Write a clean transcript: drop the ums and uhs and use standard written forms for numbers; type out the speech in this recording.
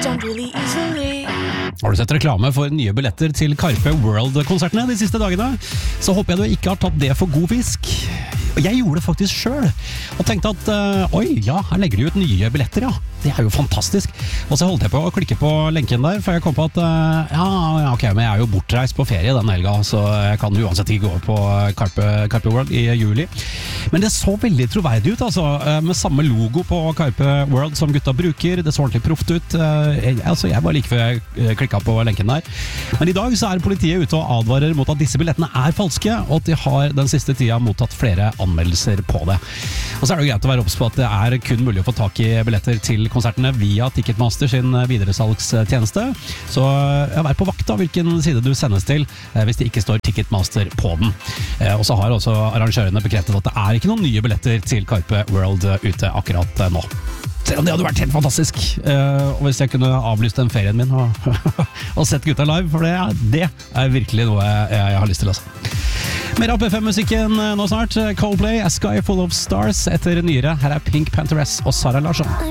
don't really easily. Har du sett reklame for nye billetter til Karpe World-konsertene de siste dagene? Så håper jeg du ikke har tatt det for god fisk. Jeg gjorde det faktisk selv, og tenkte at oi, ja, her legger de ut nye billetter, ja. Det er jo fantastisk. Og så holdt jeg på å klikke på lenken der, for jeg kom på at ok, men jeg er jo bortreist på ferie den helga, så jeg kan uansett ikke gå på Karpe World i juli. Men det så veldig troverdig ut, altså, med samme logo på Karpe World som gutta bruker. Det så ordentlig proft ut. Jeg var like før jeg klikket på lenken der. Men i dag så er politiet ute og advarer mot at disse billettene er falske, og at de har den siste tida mottatt flere anmeldelser på det. Og så er det jo greit å være obs på at det er kun mulig å få tak i billetter til konsertene via Ticketmaster sin videresalgstjeneste. Så vær på vakt av hvilken side du sendes til hvis det ikke står Ticketmaster på den. Og så har også arrangørene bekreftet at det er ikke noen nye billetter til Karpe World ute akkurat nå. Selv om det hadde vært helt fantastisk. Og hvis jeg kunne avlyst den ferien min og sett gutta live, for det er virkelig noe jeg har lyst til også. Mer av P5-musikken nå snart. Coldplay, A Sky Full of Stars etter nyere. Her er Pink Pantheress og Sara Larsson.